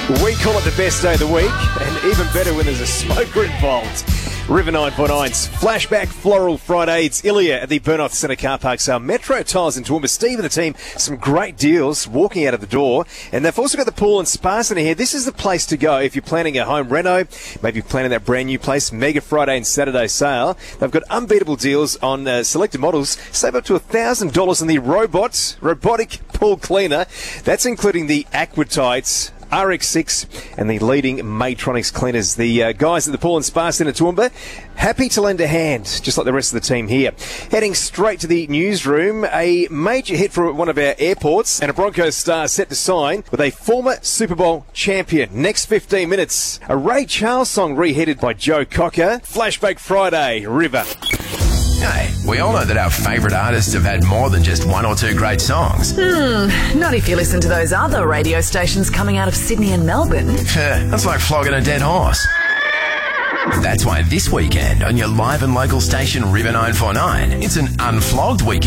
We call it the best day of the week, and even better when there's a smoker involved. River 9.9's Flashback Floral Friday. It's Ilya at the Burnoth Centre car park sale. Metro Tiles in Toowoomba. Steve and the team, some great deals walking out of the door. And they've also got the pool and spa centre here. This is the place to go if you're planning a home reno, maybe you're planning that brand new place. Mega Friday and Saturday sale. They've got unbeatable deals on selected models. Save up to $1,000 on the robotic pool cleaner. That's including the Aquatites RX6 and the leading Matronics cleaners. The guys at the Pool and Spa Centre Toowoomba, happy to lend a hand, just like the rest of the team here. Heading straight to the newsroom, a major hit for one of our airports and a Broncos star set to sign with a former Super Bowl champion. Next 15 minutes, a Ray Charles song reheaded by Joe Cocker. Flashback Friday, River. Hey, we all know that our favourite artists have had more than just one or two great songs. Not if you listen to those other radio stations coming out of Sydney and Melbourne. That's like flogging a dead horse. That's why this weekend on your live and local station River 949, it's an unflogged weekend.